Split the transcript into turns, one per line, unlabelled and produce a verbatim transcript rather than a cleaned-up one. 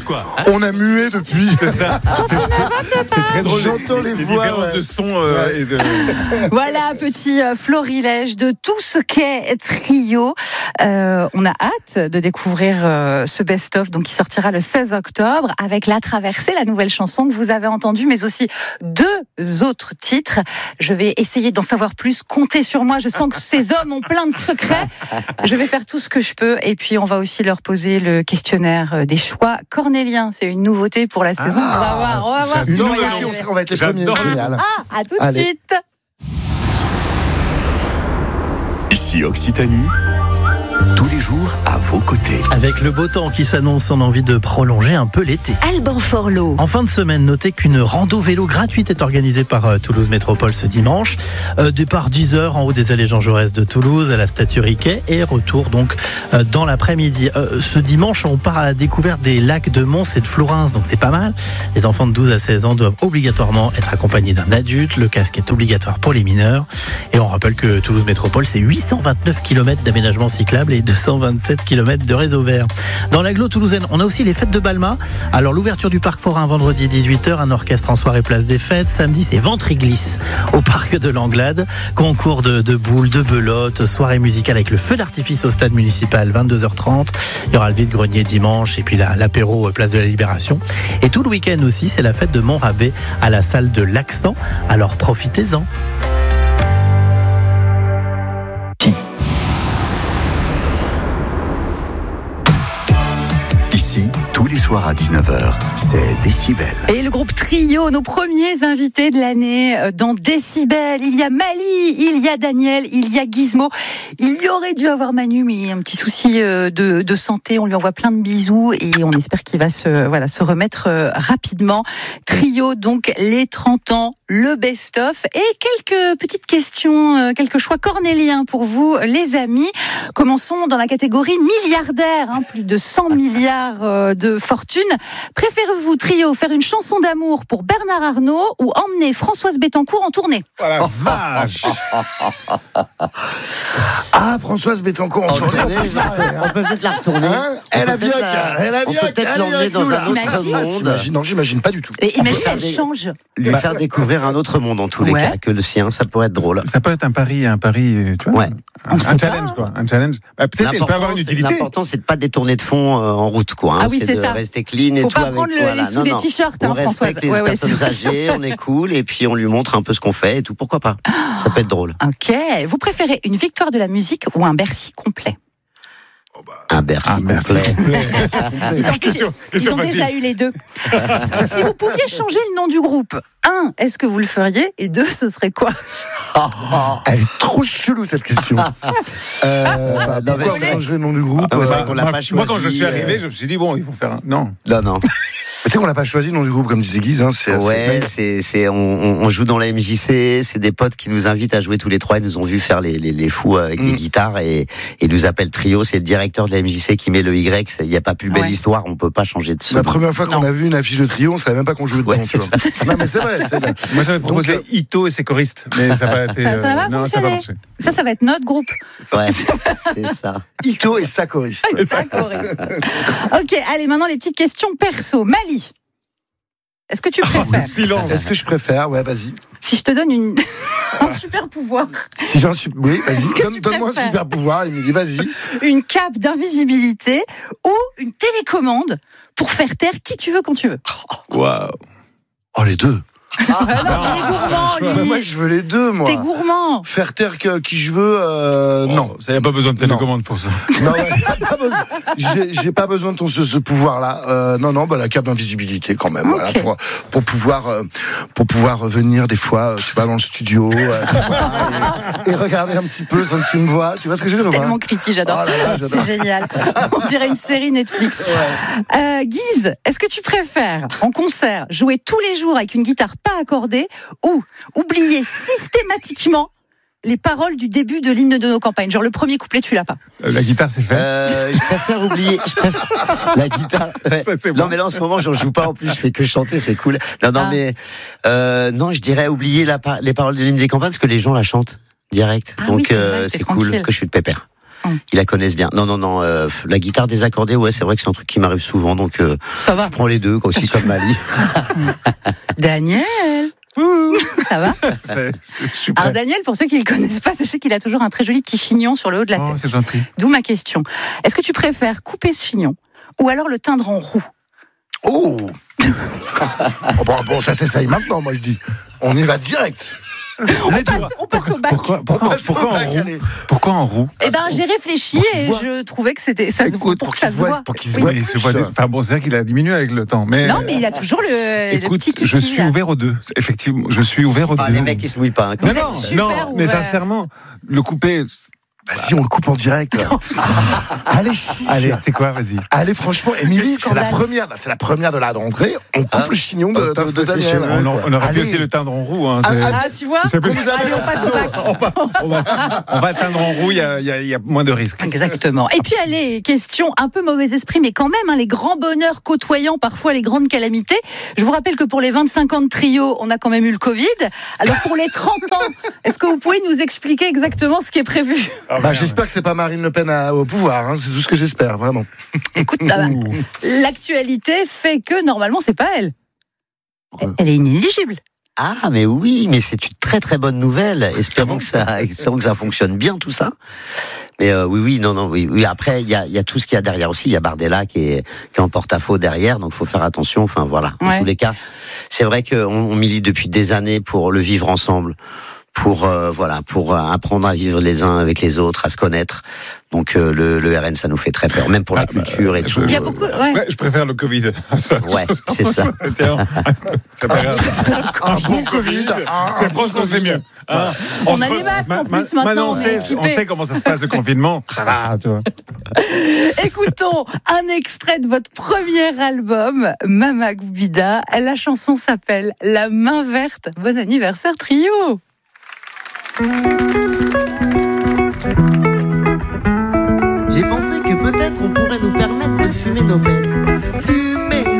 quoi. Hein?
On a mué depuis.
C'est ça. C'est, c'est, c'est très drôle.
J'entends les,
les, les
voix.
différences
Ouais.
de son euh,
Ouais.
et de.
Voilà, petit euh, florilège de tout ce qu'est Trio. Euh, on a hâte de découvrir euh, ce best-of, donc qui sortira le seize octobre avec La Traversée, la nouvelle chanson que vous avez entendue, mais aussi deux autres titres. Je vais essayer d'en savoir plus. Comptez sur moi. Je sens que ces hommes ont plein de secrets. Je vais faire tout ce que je peux. Et puis, on va aussi leur poser le questionnaire des choix cornéliens. C'est une nouveauté pour la saison.
Ah,
on va voir. On va voir.
Une
si on y
nouveauté,
arrive.
on, sera- on va être les
J'adore.
premiers. Génial.
Ah, à tout de
Allez.
suite.
Ici Occitanie, tous les jours à vos côtés.
Avec le beau temps qui s'annonce, on a envie de prolonger un peu l'été.
Alban Forlot.
En fin de semaine, notez qu'une rando vélo gratuite est organisée par euh, Toulouse Métropole ce dimanche. Euh, départ dix heures en haut des allées Jean Jaurès de Toulouse à la statue Riquet et retour donc euh, dans l'après-midi. Euh, ce dimanche, on part à la découverte des lacs de Mons et de Florins, donc c'est pas mal. Les enfants de douze à seize ans doivent obligatoirement être accompagnés d'un adulte. Le casque est obligatoire pour les mineurs. Et on rappelle que Toulouse Métropole, c'est huit cent vingt-neuf kilomètres d'aménagement cyclable et deux cent vingt-sept kilomètres de réseau vert. Dans l'agglo toulousaine, on a aussi les fêtes de Balma. Alors l'ouverture du parc forain vendredi dix-huit heures, un orchestre en soirée place des fêtes. Samedi, c'est Ventriglisse au parc de l'Anglade. Concours de, de boules, de belote, soirée musicale avec le feu d'artifice au stade municipal, vingt-deux heures trente. Il y aura le vide-grenier dimanche et puis la, l'apéro place de la Libération. Et tout le week-end aussi, c'est la fête de Montrabé à la salle de l'Accent. Alors profitez-en.
Ici, tous les soirs à dix-neuf heures, c'est Décibel.
Et le groupe Trio, nos premiers invités de l'année euh, dans Décibel. Il y a Mali, il y a Daniel, il y a Gizmo. Il y aurait dû avoir Manu, mais il y a un petit souci euh, de, de santé. On lui envoie plein de bisous et on espère qu'il va se, voilà, se remettre euh, rapidement. Trio, donc les trente ans, le best-of et quelques petites questions, euh, quelques choix cornéliens pour vous, les amis. Commençons dans la catégorie milliardaire, hein, plus de cent milliards de fortune. Préférez-vous, Trio, faire une chanson d'amour pour Bernard Arnault ou emmener Françoise Bettencourt en tournée?
Oh la vache.
Ah, Françoise Bettencourt, on tourne.
On peut peut-être la retourner.
Hein elle a
On peut
bien
peut-être la-
elle a
on
bien
peut peut-être l'emmener dans un autre
T'imagines
monde.
T'imagines Non, j'imagine pas du tout.
Et imagine,
faire
elle
des-
change.
Lui faire découvrir un autre monde en tous les
Ouais.
cas que le sien, ça pourrait être drôle.
Ça peut être un pari, un pari, tu vois.
Ouais.
Un,
On sait
un
pas.
challenge, quoi. Un challenge. Bah, peut-être elle peut avoir une
c'est-
utilité.
l'important, c'est de pas détourner de fond euh, en route, quoi. hein.
Ah oui, c'est
de
ça.
rester clean et
Faut
tout.
pas
avec-
prendre le-
voilà.
les sous
Non,
des
non.
t-shirts,
On
hein,
respecte
Françoise.
les
Ouais, ouais,
personnes
c'est
âgées, on est cool, et puis on lui montre un peu ce qu'on fait et tout. Pourquoi pas? Ça peut être drôle.
Ok. Vous préférez une victoire de la musique ou un Bercy complet?
Un Bercy
Ah, merci.
complet.
Ils ont,
Question-
ils
question
ont
facile.
déjà eu les deux. Si vous pouviez changer le nom du groupe, un, est-ce que vous le feriez? Et deux, ce serait quoi?
Elle est trop chelou cette question. euh, bah,
non, mais
pourquoi
c'est-
on changerait le nom du groupe
Ah, mais c'est
euh,
vrai qu'on l'a
moi,
pas
moi, quand je
choisi,
suis arrivé,
euh,
je me suis dit, bon, ils vont faire un. Non.
Non, non.
Tu sais qu'on n'a pas choisi le nom du groupe comme disait Guise. Hein, c'est assez-
Ouais, c'est, c'est, on, on on joue dans la M J C, c'est des potes qui nous invitent à jouer tous les trois, ils nous ont vu faire les, les, les fous avec les
Mm.
guitares et, et nous appellent Trio, c'est le directeur de la M J C qui met le Y, il n'y a pas plus belle
Ouais.
histoire, on peut pas changer de ce
La
nom.
première fois qu'on
Non.
a vu une affiche de Trio, on savait même pas qu'on jouait dedans.
Ouais,
tu
c'est
vois. Non mais c'est vrai. C'est...
Moi, j'avais proposé
Donc,
Ito et ses choristes, mais ça n'a pas été.
Ça- ça n'a pas
euh, non, ça
fonctionné.
n'a pas marché.
Ça, ça va être notre groupe.
Ouais, c'est ça.
Ito et sa choriste.
Ça, choriste. Ok, allez, maintenant les petites questions perso. Mali, est-ce que tu préfères,
Silence.
Est-ce que je préfère Ouais, vas-y.
si je te donne une... un super pouvoir,
Si j'ai un super... Oui, vas-y.
Est-ce que
Donne,
tu
donne-moi un
préfères
super pouvoir, Émilie, vas-y.
une cape d'invisibilité ou une télécommande pour faire taire qui tu veux quand tu veux?
Waouh.
Oh, les deux.
Ah, non, mais il est gourmand,
Mais
lui.
moi, je veux les deux, moi.
T'es gourmand.
Faire taire que- qui je veux, euh, non.
Ça n'y a pas besoin de télécommande pour ça.
Non, ouais, pas besoin. J'ai, j'ai pas besoin de ton, ce, ce pouvoir-là. Euh, non, non, bah, la cape d'invisibilité quand même.
Ok.
Voilà, pour, pour pouvoir, euh, pour pouvoir venir des fois, euh, tu vois, dans le studio euh, tu vois, et, et regarder un petit peu sans que tu me vois. Tu vois ce que je veux dire ou pas
Tellement creepy, j'adore.
Oh là là, j'adore.
C'est génial. On dirait une série Netflix. Euh, Guise, est-ce que tu préfères, en concert, jouer tous les jours avec une guitare pas accordée ou oublier systématiquement les paroles du début de l'hymne de nos campagnes? Genre le premier couplet, tu l'as pas.
Euh, La guitare, c'est fait.
Euh, je préfère oublier, je préfère la guitare. Ouais.
Ça, c'est
non
bon.
mais là en ce moment j'en joue pas en plus, je fais que chanter, c'est cool. Non non
Ah.
mais euh, non, je dirais oublier la, par- les paroles de l'hymne des campagnes parce que les gens la chantent direct.
Ah
Donc
oui, c'est vrai,
euh,
c'est
c'est cool
tranquille.
que je suis de pépère.
Hum.
ils la connaissent bien. Non, non, non. Euh, la guitare désaccordée, ouais, c'est vrai que c'est un truc qui m'arrive souvent, donc euh,
Ça va.
je prends les deux, aussi comme Mali.
Daniel ça va?
C'est- Je je suis prêt.
Alors Daniel, pour ceux qui ne le connaissent pas, sachez qu'il a toujours un très joli petit chignon sur le haut de la
Oh,
tête.
c'est gentil.
D'où ma question. Est-ce que tu préfères couper ce chignon ou alors le teindre en roux?
Oh, oh bon, bon, ça s'essaye maintenant, moi je dis. On y va direct.
On passe, on passe au bac.
Pourquoi,
On
pourquoi,
passe au
pourquoi, en
bac,
roue
allez.
Pourquoi en roue?
Eh ben, j'ai réfléchi
Pour qu'il se
et
voit.
je trouvais que c'était ça se
Écoute,
pour
pour
que
qu'il
ça
se
se
voit,
voit.
pour qu'il se
Oui.
voit.
Oui, je vois des- enfin bon, c'est vrai qu'il a diminué avec le temps. Mais
Non, mais il a toujours le, le
écoute,
petit kiki,
je suis
là.
ouvert aux deux. Effectivement, je suis ouvert aux
Ah,
deux.
les mecs, ils se mouillent pas. hein, quand
Mais
Vous
même.
non,
êtes super
non, mais
ouvert.
sincèrement, le couper.
Vas-y, on le coupe en direct. Allez, si.
Allez, c'est quoi, vas-y.
Allez, franchement, Émilie,
Le
c'est la
scandale.
première, c'est la première de la rentrée. On coupe
Ah.
le chignon de,
Oh,
de,
top,
de
c'est
Daniel.
chez
On, en- on aurait
Allez.
pu aussi le teindre en roue. Hein,
Ah,
c'est-
ah,
Ah, tu vois?
C'est plus-
Vous avez
Allez, on passe au bac.
on, va, on, va, on va teindre en roue, il y a, il y a- il y a moins de risques.
Exactement. Et puis, allez, question un peu mauvais esprit, mais quand même, hein, les grands bonheurs côtoyant parfois les grandes calamités. Je vous rappelle que pour les vingt-cinq ans de trio, on a quand même eu le Covid. Alors, pour les trente ans, est-ce que vous pouvez nous expliquer exactement ce qui est prévu?
Bah, j'espère que c'est pas Marine Le Pen à- au pouvoir, hein, c'est tout ce que j'espère, vraiment.
Écoute, ah bah, l'actualité fait que normalement, c'est pas elle. Elle- Elle est inéligible.
Ah, mais oui, mais c'est une très très bonne nouvelle. Espérons que ça, espérons que ça fonctionne bien tout ça. Mais euh, oui, oui, non, non, oui, oui. Après, il y a, il y a tout ce qu'il y a derrière aussi. Il y a Bardella qui est, qui est en porte-à-faux derrière, donc faut faire attention. Enfin voilà.
Ouais.
En tous les cas, c'est vrai qu'on on milite depuis des années pour le vivre ensemble, pour euh, voilà, pour euh, apprendre à vivre les uns avec les autres, à se connaître. Donc euh, le, le R N, ça nous fait très peur, même pour la
Ah, bah,
culture et
je-
tout.
Il y a beaucoup. Ouais.
Ouais, je préfère le Covid. Ça,
Ouais, c'est ça.
Tiens, c'est pas grave.
Un bon Covid.
C'est franchement, c'est mieux. Hein,
On
se
a
re-
les masques,
ma-
en
ma-
plus, maintenant,
Maintenant, on
on est
sait,
équipés.
on sait comment ça se passe le confinement. Ça va, tu vois.
Écoutons un extrait de votre premier album, Mama Goubida. La chanson s'appelle La main verte. Bon anniversaire, trio.
J'ai pensé que peut-être on pourrait nous permettre de fumer nos bêtes. Fumer